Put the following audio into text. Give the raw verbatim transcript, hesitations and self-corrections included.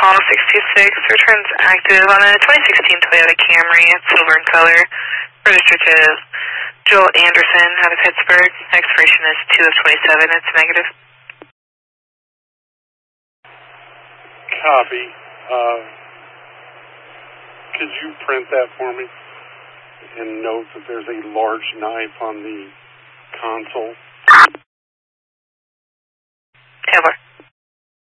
Call six two six, returns active on a twenty sixteen Toyota Camry. It's silver in color. Registered to Joel Anderson out of Pittsburgh. Expiration is two of twenty-seven. It's negative. Copy. Uh, could you print that for me? And note that there's a large knife on the console. Taylor.